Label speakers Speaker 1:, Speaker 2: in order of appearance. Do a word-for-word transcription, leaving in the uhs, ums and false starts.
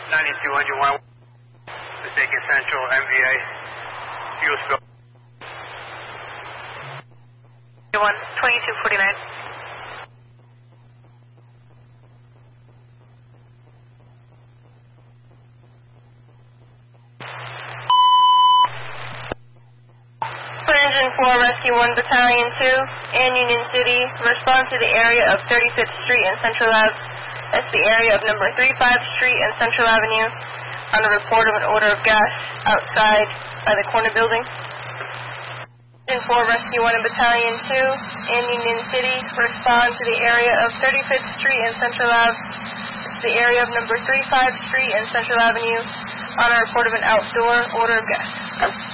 Speaker 1: ninety-two hundred one, Mistaken Central, M V A, fuel spill.
Speaker 2: one twenty-two forty-nine. Engine four, Rescue one, Battalion two, and Union City, respond to the area of thirty-fifth Street and Central Ave. That's the area of number thirty-five Street and Central Avenue on a report of an odor of gas outside by the corner building. Engine four, Rescue one, and Battalion two, and Union City, respond to the area of thirty-fifth Street and Central Ave. It's the area of number thirty-five Street and Central Avenue on a report of an outdoor odor of gas.